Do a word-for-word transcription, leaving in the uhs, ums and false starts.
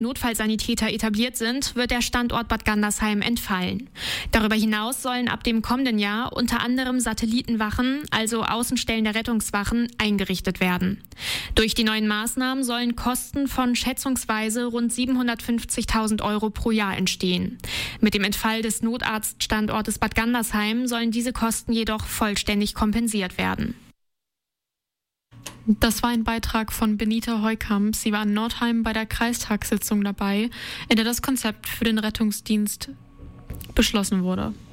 Notfallsanitäter etabliert sind, wird der Standort Bad Gandersheim entfallen. Darüber hinaus sollen ab dem kommenden Jahr unter anderem Satellitenwachen, also Außenstellen der Rettungswachen, eingerichtet werden. Durch die neuen Maßnahmen sollen Kosten von schätzungsweise rund siebenhundertfünfzigtausend Euro pro Jahr entstehen. Mit dem Entfall des Notarztstandortes Bad Gandersheim sollen diese Kosten jedoch vollständig kompensiert werden. Das war ein Beitrag von Benita Heukamp. Sie war in Nordheim bei der Kreistagssitzung dabei, in der das Konzept für den Rettungsdienst beschlossen wurde.